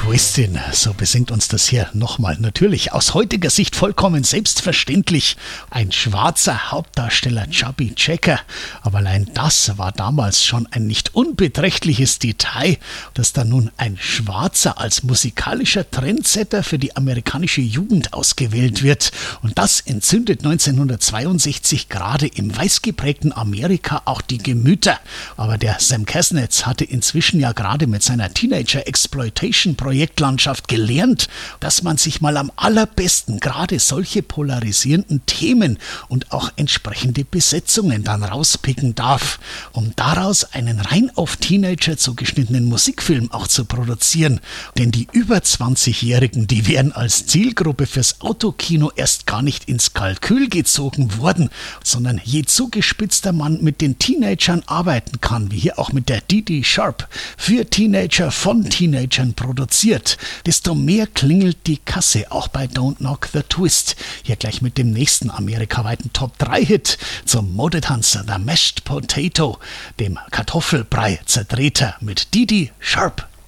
Twistin', so besingt uns das hier nochmal. Natürlich aus heutiger Sicht vollkommen selbstverständlich. Ein schwarzer Hauptdarsteller, Chubby Checker. Aber allein das war damals schon ein nicht unbeträchtliches Detail, dass da nun ein Schwarzer als musikalischer Trendsetter für die amerikanische Jugend ausgewählt wird. Und das entzündet 1962 gerade im weißgeprägten Amerika auch die Gemüter. Aber der Sam Kasnetz hatte inzwischen ja gerade mit seiner Teenager-Exploitation-Projektlandschaft gelernt, dass man sich mal am allerbesten gerade solche polarisierenden Themen und auch entsprechende Besetzungen dann rauspicken darf, um daraus einen rein auf Teenager zugeschnittenen Musikfilm auch zu produzieren. Denn die über 20-Jährigen, die wären als Zielgruppe fürs Autokino erst gar nicht ins Kalkül gezogen worden, sondern je zugespitzter man mit den Teenagern arbeiten kann, wie hier auch mit der Dee Sharp, für Teenager von Teenagern produziert, desto mehr klingelt die Kasse auch bei Don't Knock the Twist. Hier gleich mit dem nächsten amerikaweiten Top-3-Hit zum Modetanzer The Mashed Potato, dem Kartoffelbrei-Zertreter mit Dee Sharp.